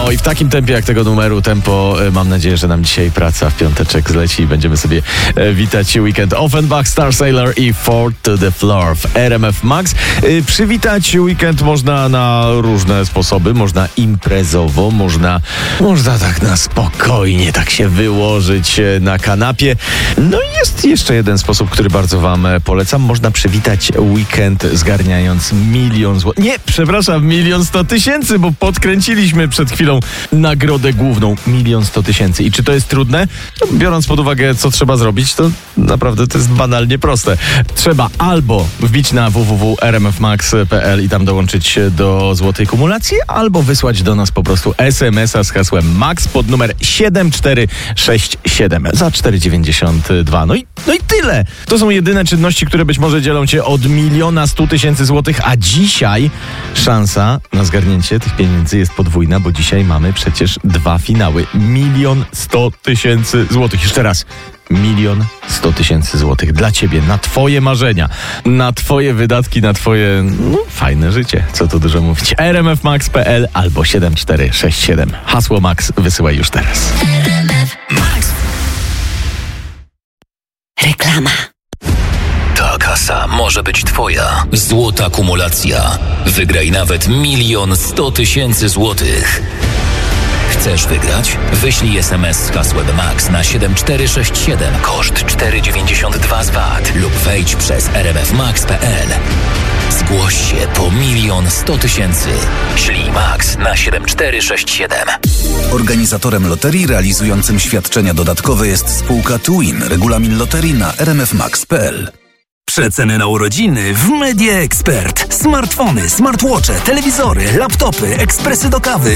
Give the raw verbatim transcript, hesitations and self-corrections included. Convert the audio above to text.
No i w takim tempie jak tego numeru, tempo, mam nadzieję, że nam dzisiaj praca w piąteczek zleci i będziemy sobie e, witać Weekend Offenbach, Star Sailor i Four to the Floor w R M F Max. E, przywitać weekend można na różne sposoby, można imprezowo, można, można tak na spokojnie tak się wyłożyć na kanapie. No i jest jeszcze jeden sposób, który bardzo wam polecam. Można przywitać weekend zgarniając milion złotych. Nie, przepraszam, milion sto tysięcy, bo podkręciliśmy przed chwilą nagrodę główną. Milion sto tysięcy. I czy to jest trudne? No, biorąc pod uwagę, co trzeba zrobić, to naprawdę to jest banalnie proste. Trzeba albo wbić na w w w kropka r m f max kropka p l i tam dołączyć się do złotej kumulacji, albo wysłać do nas po prostu es em es a z hasłem MAX pod numer siedem cztery sześć siedem za cztery dziewięćdziesiąt dwa. No i, no i tyle. To są jedyne czynności, które być może dzielą cię od miliona stu tysięcy złotych, a dzisiaj szansa na zgarnięcie tych pieniędzy jest podwójna, bo dzisiaj mamy przecież dwa finały. Milion sto tysięcy złotych. Jeszcze raz. Milion sto tysięcy złotych dla ciebie, na twoje marzenia, na twoje wydatki, na twoje no, fajne życie. Co tu dużo mówić. r m f max kropka p l albo siedem cztery sześć siedem. Hasło MAX wysyłaj już teraz. R M F Max. Reklama. Ta kasa może być twoja. Złota kumulacja. Wygraj nawet milion sto tysięcy złotych. Chcesz wygrać? Wyślij es em es z hasłem MAX na siedem cztery sześć siedem, koszt cztery dziewięćdziesiąt dwa z V A T lub wejdź przez r m f max kropka p l. Zgłoś się po milion sto tysięcy. Ślij MAX na siedem cztery sześć siedem. Organizatorem loterii realizującym świadczenia dodatkowe jest spółka Twin. Regulamin loterii na r m f max kropka p l. Przeceny na urodziny w Media Expert. Smartfony, smartwatche, telewizory, laptopy, ekspresy do kawy.